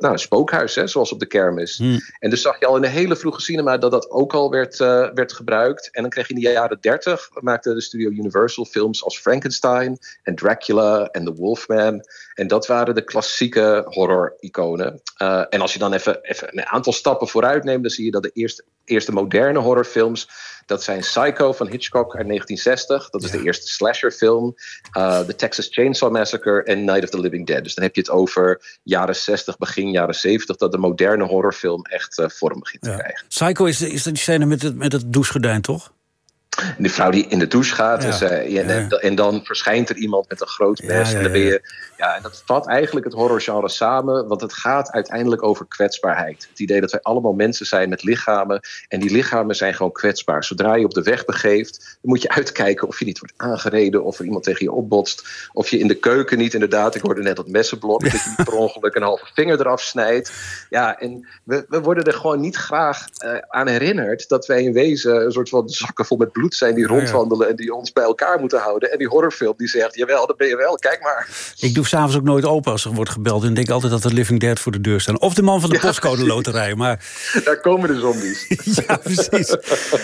een spookhuis, hè, zoals op de kermis. En dus zag je al in de hele vroege cinema dat ook al werd gebruikt. En dan kreeg je in de jaren 30, maakte de studio Universal films als Frankenstein en Dracula en The Wolfman. En dat waren de klassieke horror-iconen. En als je dan even een aantal stappen vooruit neemt, dan zie je dat de eerste moderne horrorfilms, dat zijn Psycho van Hitchcock uit 1960. Dat is de eerste slasherfilm. The Texas Chainsaw Massacre en Night of the Living Dead. Dus dan heb je het over jaren 60, begin jaren 70... dat de moderne horrorfilm echt vorm begint te krijgen. Psycho is die scène met het douchegordijn, toch? Die vrouw die in de douche gaat. En dan verschijnt er iemand met een groot mes. En dan ben je... Ja, en dat vat eigenlijk het horrorgenre samen. Want het gaat uiteindelijk over kwetsbaarheid. Het idee dat wij allemaal mensen zijn met lichamen. En die lichamen zijn gewoon kwetsbaar. Zodra je op de weg begeeft, dan moet je uitkijken of je niet wordt aangereden. Of er iemand tegen je opbotst. Of je in de keuken niet inderdaad... Ik hoorde net dat messenblok. Dat je niet per ongeluk een halve vinger eraf snijdt. Ja, en we worden er gewoon niet graag aan herinnerd... dat wij in wezen een soort van zakken vol met bloed zijn die rondwandelen en die ons bij elkaar moeten houden. En die horrorfilm die zegt, jawel, dat ben je wel, kijk maar. Ik doe s'avonds ook nooit open als er wordt gebeld en denk altijd dat de Living Dead voor de deur staan. Of de man van de postcode loterij. Maar... Daar komen de zombies. Ja, precies.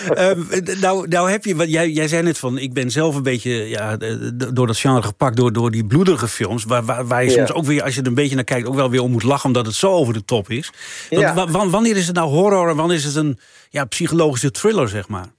Nou heb je, wat jij zei net van, ik ben zelf een beetje door dat genre gepakt, door die bloedige films, waar je soms ook weer, als je er een beetje naar kijkt, ook wel weer om moet lachen, omdat het zo over de top is. Wanneer is het nou horror en wanneer is het een psychologische thriller, zeg maar?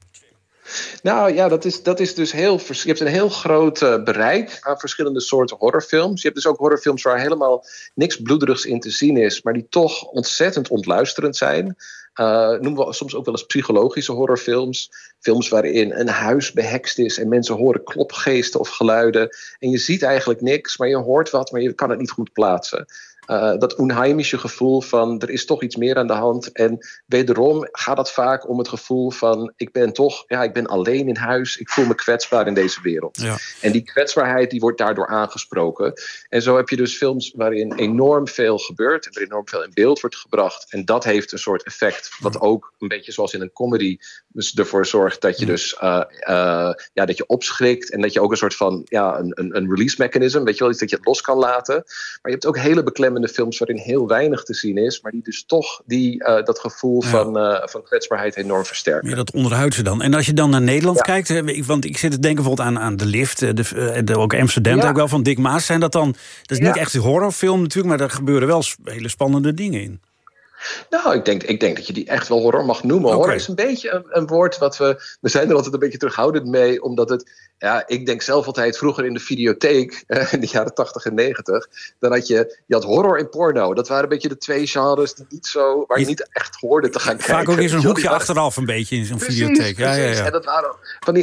Nou ja, dat is dus je hebt een heel groot bereik aan verschillende soorten horrorfilms. Je hebt dus ook horrorfilms waar helemaal niks bloederigs in te zien is, maar die toch ontzettend ontluisterend zijn. Noemen we soms ook wel eens psychologische horrorfilms. Films waarin een huis behekst is en mensen horen klopgeesten of geluiden. En je ziet eigenlijk niks, maar je hoort wat, maar je kan het niet goed plaatsen. Dat onheimische gevoel van er is toch iets meer aan de hand. En wederom gaat het vaak om het gevoel van ik ben alleen in huis. Ik voel me kwetsbaar in deze wereld. Ja. En die kwetsbaarheid die wordt daardoor aangesproken. En zo heb je dus films waarin enorm veel gebeurt. En er enorm veel in beeld wordt gebracht. En dat heeft een soort effect. Wat ook een beetje zoals in een comedy dus ervoor zorgt dat je dus dat je opschrikt. En dat je ook een soort van een release mechanism. Weet je wel, iets dat je het los kan laten. Maar je hebt ook hele beklemmende films waarin heel weinig te zien is, maar die dus toch dat gevoel van kwetsbaarheid enorm versterken. Ja, dat onderhuidse dan. En als je dan naar Nederland kijkt, want ik zit te denken bijvoorbeeld aan De Lift, ook Amsterdam, ook wel van Dick Maas. Zijn dat dan, dat is niet echt een horrorfilm natuurlijk, maar daar gebeuren wel hele spannende dingen in. Nou, ik denk dat je die echt wel horror mag noemen. Okay. Horror is een beetje een woord wat we zijn er altijd een beetje terughoudend mee, omdat het, ik denk zelf altijd vroeger in de videotheek, in de jaren 80 en 90, dan had je had horror en porno. Dat waren een beetje de twee genres die niet zo, waar je niet echt hoorde te gaan kijken. Vaak ook in zo'n hoekje achteraf een beetje in zo'n videotheek. Precies. Ja. En dat waren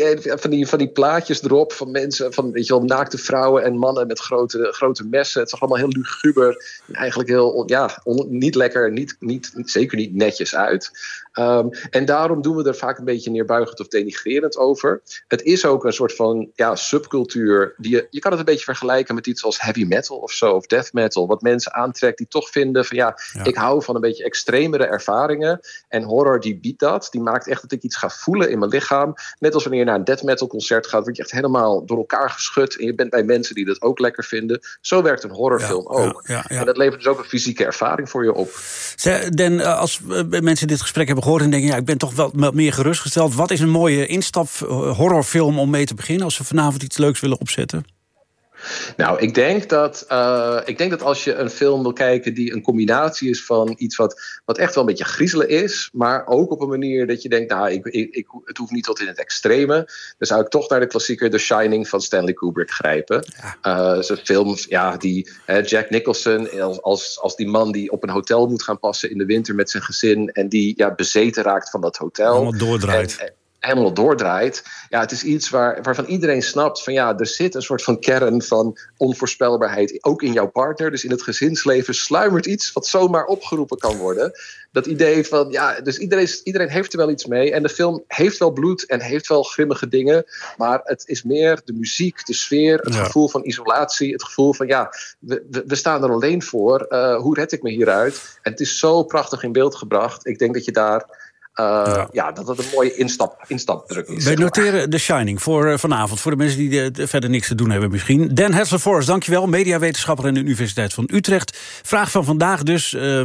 van die plaatjes erop van mensen, van weet je wel, naakte vrouwen en mannen met grote messen. Het zag allemaal heel luguber en eigenlijk heel niet lekker, zeker niet netjes uit. En daarom doen we er vaak een beetje neerbuigend of denigrerend over. Het is ook een soort van subcultuur. Je kan het een beetje vergelijken met iets als heavy metal of zo, of death metal. Wat mensen aantrekt die toch vinden van ik hou van een beetje extremere ervaringen. En horror die biedt dat. Die maakt echt dat ik iets ga voelen in mijn lichaam. Net als wanneer je naar een death metal concert gaat, word je echt helemaal door elkaar geschud. En je bent bij mensen die dat ook lekker vinden. Zo werkt een horrorfilm ook. En dat levert dus ook een fysieke ervaring voor je op. Den, als mensen dit gesprek hebben gehoord en denken, ik ben toch wel meer gerustgesteld. Wat is een mooie instap horrorfilm om mee te beginnen als we vanavond iets leuks willen opzetten? Nou, ik denk dat als je een film wil kijken die een combinatie is van iets wat echt wel een beetje griezelen is, maar ook op een manier dat je denkt, het hoeft niet tot in het extreme. Dan zou ik toch naar de klassieker The Shining van Stanley Kubrick grijpen. Zo'n film, die Jack Nicholson als die man die op een hotel moet gaan passen in de winter met zijn gezin en die bezeten raakt van dat hotel. Allemaal doordraait. Helemaal doordraait. Ja, het is iets waarvan iedereen snapt van er zit een soort van kern van onvoorspelbaarheid ook in jouw partner. Dus in het gezinsleven sluimert iets wat zomaar opgeroepen kan worden. Dat idee van, dus iedereen heeft er wel iets mee. En de film heeft wel bloed en heeft wel grimmige dingen. Maar het is meer de muziek, de sfeer, het gevoel van isolatie. Het gevoel van, we staan er alleen voor. Hoe red ik me hieruit? En het is zo prachtig in beeld gebracht. Ik denk dat je daar dat het een mooie instapdruk is. Wij noteren The Shining voor vanavond. Voor de mensen die verder niks te doen hebben misschien. Dan Hassel-Forrest, dankjewel. Mediawetenschapper aan de Universiteit van Utrecht. Vraag van vandaag dus.